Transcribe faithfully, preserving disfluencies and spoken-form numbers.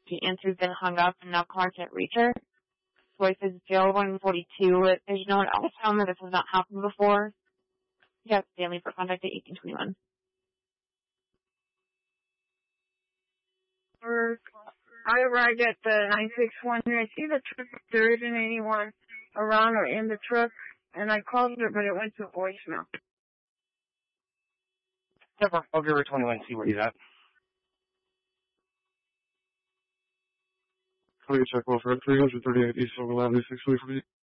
She answers, then hung up, and now caller can't reach her. Voice is zero one forty-two. There's no one else telling me this has not happened before. Yes, Stanley for contact at eighteen twenty-one. I arrived at the nine six one here. I see the truck. There isn't anyone around or in the truck, and I called her, but it went to voicemail. Never. I'll give her twenty-one, see where he's at. Clear check well for three thirty-eight East Oval Avenue, six three for me.